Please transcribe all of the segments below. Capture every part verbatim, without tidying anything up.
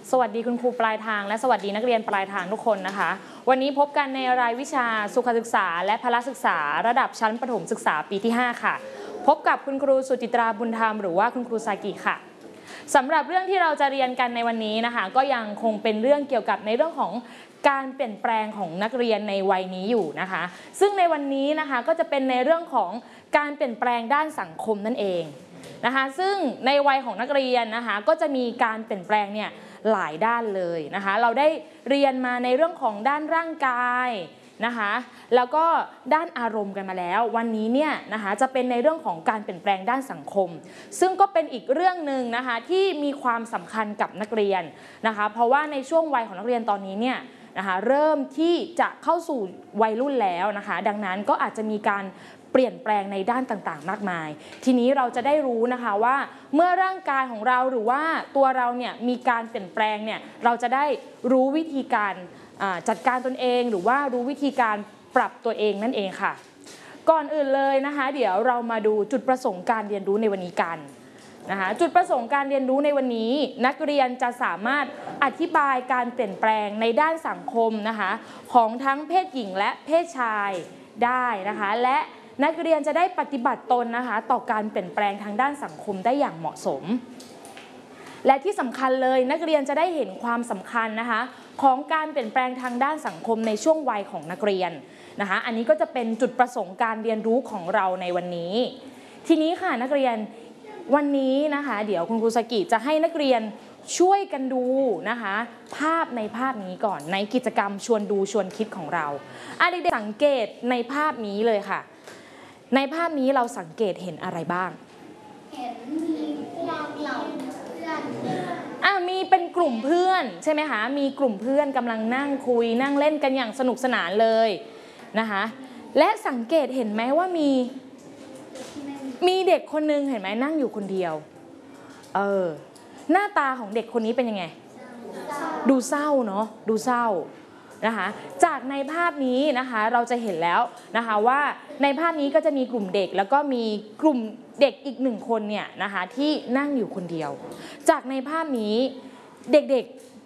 สวัสดีคุณครูปลายทางและสวัสดีนักเรียนปลายทางทุกคนนะคะวันนี้พบกันในรายวิชาสุขศึกษาและพละศึกษาระดับชั้นประถมศึกษาปีที่ห้าค่ะพบกับคุณครูสุจิตราบุญธรรมหรือว่าคุณครูซากิค่ะสำหรับเรื่องที่เราจะเรียนกันในวันนี้นะคะก็ยังคงเป็นเรื่องเกี่ยวกับในเรื่องของการเปลี่ยนแปลงของนักเรียนในวัยนี้อยู่นะคะซึ่งในวันนี้นะคะก็จะเป็นในเรื่องของการเปลี่ยนแปลงด้านสังคมนั่นเองนะคะซึ่งในวัยของนักเรียนนะคะก็จะมีการเปลี่ยนแปลงเนี่ยหลายด้านเลยนะคะเราได้เรียนมาในเรื่องของด้านร่างกายนะคะแล้วก็ด้านอารมณ์กันมาแล้ววันนี้เนี่ยนะคะจะเป็นในเรื่องของการเปลี่ยนแปลงด้านสังคมซึ่งก็เป็นอีกเรื่องหนึ่งนะคะที่มีความสำคัญกับนักเรียนนะคะเพราะว่าในช่วงวัยของนักเรียนตอนนี้เนี่ยนะคะเริ่มที่จะเข้าสู่วัยรุ่นแล้วนะคะดังนั้นก็อาจจะมีการเปลี่ยนแปลงในด้านต่างๆมากมายทีนี้เราจะได้รู้นะคะว่าเมื่อร่างกายของเราหรือว่าตัวเราเนี่ยมีการเปลี่ยนแปลงเนี่ยเราจะได้รู้วิธีการจัดการตนเองหรือว่ารู้วิธีการปรับตัวเองนั่นเองค่ะก่อนอื่นเลยนะคะเดี๋ยวเรามาดูจุดประสงค์การเรียนรู้ในวันนี้กันนะคะจุดประสงค์การเรียนรู้ในวันนี้นักเรียนจะสามารถอธิบายการเปลี่ยนแปลงในด้านสังคมนะคะของทั้งเพศหญิงและเพศชายได้นะคะและนักเรียนจะได้ปฏิบัติตนนะคะต่อการเปลี่ยนแปลงทางด้านสังคมได้อย่างเหมาะสมและที่สำคัญเลยนักเรียนจะได้เห็นความสำคัญนะคะของการเปลี่ยนแปลงทางด้านสังคมในช่วงวัยของนักเรียนนะคะอันนี้ก็จะเป็นจุดประสงค์การเรียนรู้ของเราในวันนี้ทีนี้ค่ะนักเรียนวันนี้นะคะเดี๋ยวคุณครูสกิจะให้นักเรียนช่วยกันดูนะคะภาพในภาพนี้ก่อนในกิจกรรมชวนดูชวนคิดของเราอ่ะเด็กๆสังเกตในภาพนี้เลยค่ะในภาพนี้เราสังเกตเห็นอะไรบ้างเห็นมีพวกเหล่าเพื่อนอ่ะมีเป็นกลุ่มเพื่อนใช่ไหมคะมีกลุ่มเพื่อนกำลังนั่งคุยนั่งเล่นกันอย่างสนุกสนานเลยนะคะและสังเกตเห็นไหมว่ามีมีเด็กคนนึงเห็นไหมนั่งอยู่คนเดียวเออหน้าตาของเด็กคนนี้เป็นยังไงดูเศร้าเนาะดูเศร้านะคะจากในภาพนี้นะคะเราจะเห็นแล้วนะคะว่าในภาพนี้ก็จะมีกลุ่มเด็กแล้วก็มีกลุ่มเด็กอีกหนึ่งคนเนี่ยนะคะที่นั่งอยู่คนเดียวจากในภาพนี้เด็ก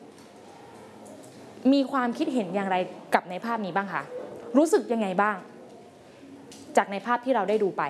ๆมีความคิดเห็นอย่างไรกับในภาพนี้บ้างคะรู้สึกยังไงบ้างจากในภาพที่เราได้ดูไป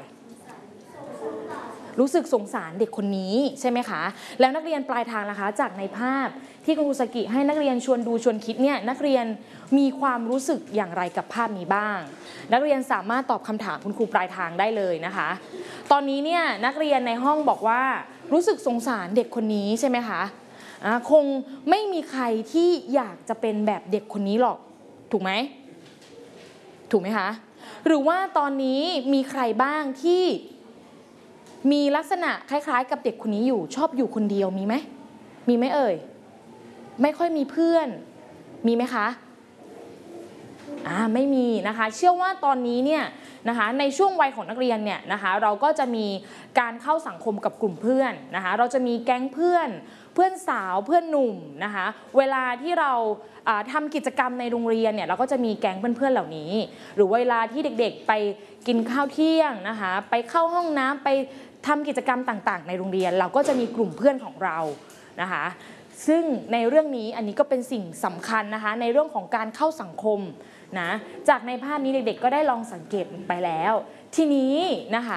รู้สึกสงสารเด็กคนนี้ใช่ไหมคะแล้วนักเรียนปลายทางนะคะจากในภาพที่คุณครูสกิให้นักเรียนชวนดูชวนคิดเนี่ยนักเรียนมีความรู้สึกอย่างไรกับภาพนี้บ้างนักเรียนสามารถตอบคำถามคุณครูปลายทางได้เลยนะคะตอนนี้เนี่ยนักเรียนในห้องบอกว่ารู้สึกสงสารเด็กคนนี้ใช่ไหมคะคงไม่มีใครที่อยากจะเป็นแบบเด็กคนนี้หรอกถูกไหมถูกไหมคะหรือว่าตอนนี้มีใครบ้างที่มีลักษณะคล้ายๆกับเด็กคนนี้อยู่ชอบอยู่คนเดียวมีไหมมีไหมเอ่ยไม่ค่อยมีเพื่อนมีไหมคะอ่าไม่มีนะคะเชื่อว่าตอนนี้เนี่ยนะคะในช่วงวัยของนักเรียนเนี่ยนะคะเราก็จะมีการเข้าสังคมกับกลุ่มเพื่อนนะคะเราจะมีแก๊งเพื่อนเพื่อนสาวเพื่อนหนุ่มนะคะเวลาที่เราทำกิจกรรมในโรงเรียนเนี่ยเราก็จะมีแก๊งเพื่อนๆเหล่านี้หรือเวลาที่เด็กๆไปกินข้าวเที่ยงนะคะไปเข้าห้องน้ำไปทำกิจกรรมต่างๆในโรงเรียนเราก็จะมีกลุ่มเพื่อนของเรานะคะซึ่งในเรื่องนี้อันนี้ก็เป็นสิ่งสำคัญนะคะในเรื่องของการเข้าสังคมนะจากในภาพนี้เด็กๆก็ได้ลองสังเกตไปแล้วทีนี้นะคะ